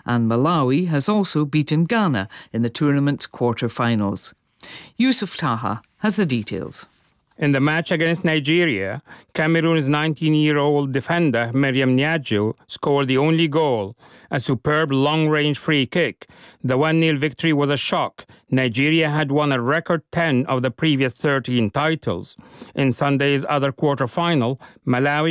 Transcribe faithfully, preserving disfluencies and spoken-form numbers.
and Malawi has also beaten Ghana in the tournament's quarter-finals. Yusuf Taha has the details. In the match against Nigeria, Cameroon's nineteen-year-old defender Miriam Niadjo scored the only goal, a superb long-range free kick. The one nil victory was a shock. Nigeria had won a record ten of the previous thirteen titles. In Sunday's other quarter-final, Malawi